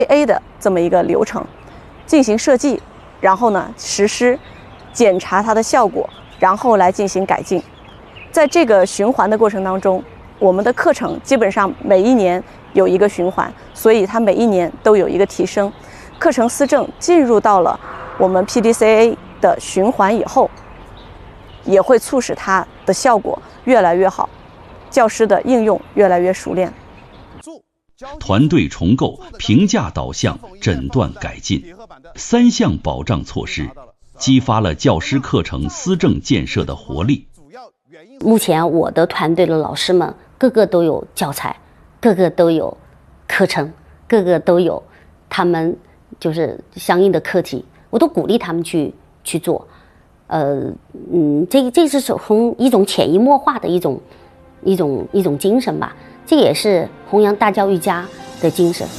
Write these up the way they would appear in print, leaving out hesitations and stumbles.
A 的这么一个流程进行设计，然后呢实施，检查它的效果，然后来进行改进。在这个循环的过程当中，我们的课程基本上每一年有一个循环，所以它每一年都有一个提升。课程思政进入到了我们 PDCA 的循环以后，也会促使它的效果越来越好，教师的应用越来越熟练。 团队重构、评价导向、诊断改进3项保障措施，激发了教师课程思政建设的活力。 目前我的团队的老师们个个都有教材，个个都有课程，个个都有他们就是相应的课题，我都鼓励他们去做。这是从一种潜移默化的一种精神吧，这也是弘扬大教育家的精神。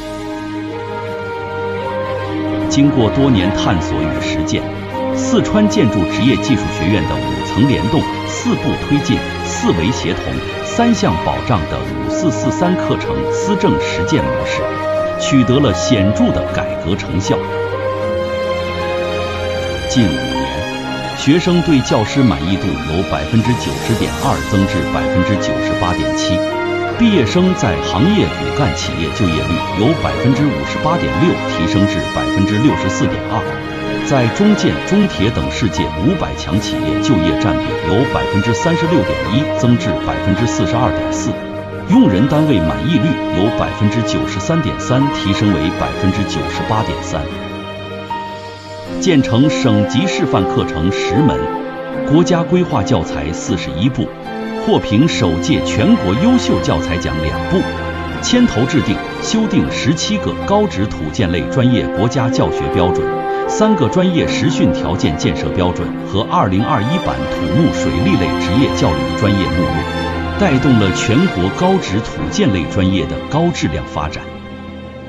经过多年探索与实践，四川建筑职业技术学院的5层联动、4步推进、4维协同、3项保障的5443课程思政实践模式，取得了显著的改革成效。近5年，学生对教师满意度由90.2%增至98.7%，毕业生在行业骨干企业就业率由58.6%提升至64.2%，在中建、中铁等世界500强企业就业占比由36.1%增至42.4%，用人单位满意率由93.3%提升为98.3%。建成省级示范课程10门，国家规划教材41部，获评首届全国优秀教材奖2部，牵头制定、修订17个高职土建类专业国家教学标准，3个专业实训条件建设标准和2021版土木水利类职业教育专业目录，带动了全国高职土建类专业的高质量发展。